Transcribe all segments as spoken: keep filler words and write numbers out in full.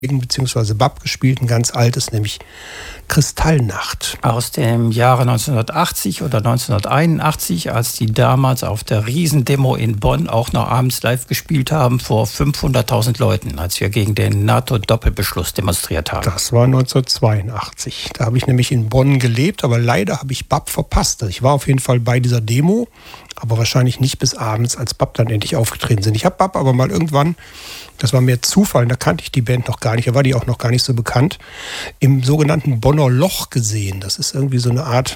beziehungsweise Bab gespielt, ein ganz altes, nämlich Kristallnacht. Aus dem Jahre neunzehnhundertachtzig oder neunzehnhunderteinundachtzig, als die damals auf der Riesendemo in Bonn auch noch abends live gespielt haben vor fünfhunderttausend Leuten, als wir gegen den NATO-Doppelbeschluss demonstriert haben. Das war neunzehnhundertzweiundachtzig. Da habe ich nämlich in Bonn gelebt, aber leider habe ich Bab verpasst. Ich war auf jeden Fall bei dieser Demo, aber wahrscheinlich nicht bis abends, als Bab dann endlich aufgetreten sind. Ich habe Bab aber mal irgendwann, das war mehr Zufall, da kannte ich die Band noch gar nicht, da war die auch noch gar nicht so bekannt, im sogenannten Bonner Loch gesehen. Das ist irgendwie so eine Art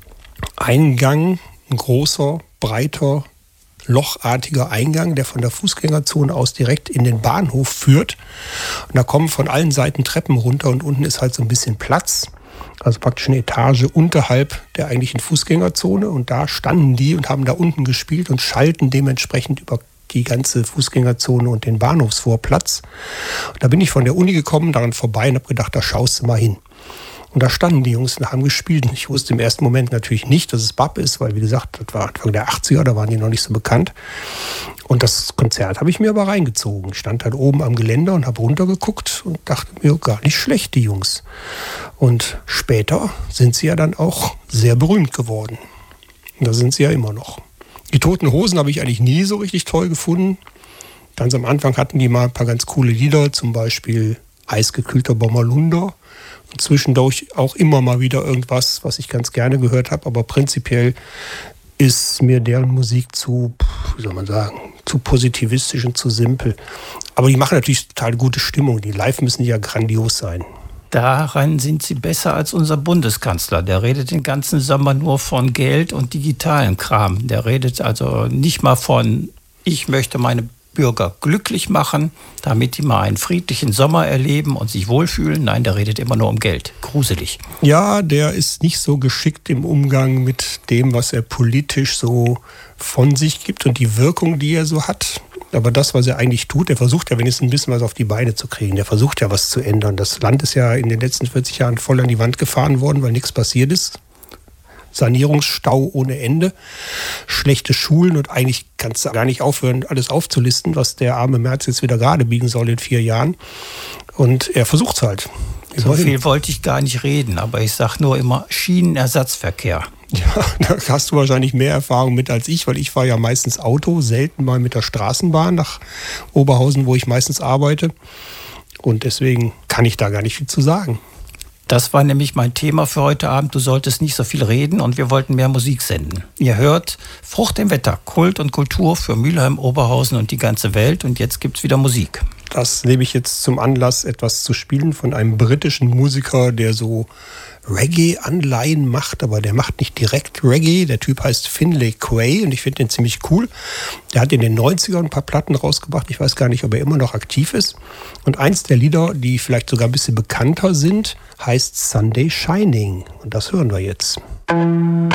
Eingang, ein großer, breiter, lochartiger Eingang, der von der Fußgängerzone aus direkt in den Bahnhof führt. Und da kommen von allen Seiten Treppen runter und unten ist halt so ein bisschen Platz. Also praktisch eine Etage unterhalb der eigentlichen Fußgängerzone. Und da standen die und haben da unten gespielt und schalten dementsprechend über die ganze Fußgängerzone und den Bahnhofsvorplatz. Und da bin ich von der Uni gekommen, daran vorbei und habe gedacht, da schaust du mal hin. Und da standen die Jungs und haben gespielt. Ich wusste im ersten Moment natürlich nicht, dass es Bab ist, weil, wie gesagt, das war Anfang der achtziger, da waren die noch nicht so bekannt. Und das Konzert habe ich mir aber reingezogen. Ich stand halt oben am Geländer und habe runtergeguckt und dachte mir, gar nicht schlecht, die Jungs. Und später sind sie ja dann auch sehr berühmt geworden. Und da sind sie ja immer noch. Die Toten Hosen habe ich eigentlich nie so richtig toll gefunden. Ganz am Anfang hatten die mal ein paar ganz coole Lieder, zum Beispiel Eisgekühlter Bommerlunder. Und zwischendurch auch immer mal wieder irgendwas, was ich ganz gerne gehört habe. Aber prinzipiell ist mir deren Musik zu, wie soll man sagen, zu positivistisch und zu simpel. Aber die machen natürlich total gute Stimmung. Die Live müssen ja grandios sein. Daran sind sie besser als unser Bundeskanzler. Der redet den ganzen Sommer nur von Geld und digitalem Kram. Der redet also nicht mal von, ich möchte meine Bürger glücklich machen, damit die mal einen friedlichen Sommer erleben und sich wohlfühlen. Nein, der redet immer nur um Geld. Gruselig. Ja, der ist nicht so geschickt im Umgang mit dem, was er politisch so von sich gibt und die Wirkung, die er so hat. Aber das, was er eigentlich tut, er versucht ja wenigstens ein bisschen was auf die Beine zu kriegen. Der versucht ja was zu ändern. Das Land ist ja in den letzten vierzig Jahren voll an die Wand gefahren worden, weil nichts passiert ist. Sanierungsstau ohne Ende, schlechte Schulen und eigentlich kannst du gar nicht aufhören, alles aufzulisten, was der arme Merz jetzt wieder gerade biegen soll in vier Jahren. Und er versucht es halt. So viel wollte ich gar nicht reden, aber ich sage nur immer Schienenersatzverkehr. Ja, da hast du wahrscheinlich mehr Erfahrung mit als ich, weil ich fahre ja meistens Auto, selten mal mit der Straßenbahn nach Oberhausen, wo ich meistens arbeite. Und deswegen kann ich da gar nicht viel zu sagen. Das war nämlich mein Thema für heute Abend. Du solltest nicht so viel reden und wir wollten mehr Musik senden. Ihr hört Frucht im Wetter, Kult und Kultur für Mülheim, Oberhausen und die ganze Welt. Und jetzt gibt's wieder Musik. Das nehme ich jetzt zum Anlass, etwas zu spielen von einem britischen Musiker, der so Reggae-Anleihen macht, aber der macht nicht direkt Reggae. Der Typ heißt Finlay Quay und ich finde den ziemlich cool. Der hat in den neunzigern ein paar Platten rausgebracht. Ich weiß gar nicht, ob er immer noch aktiv ist. Und eins der Lieder, die vielleicht sogar ein bisschen bekannter sind, heißt Sunday Shining. Und das hören wir jetzt.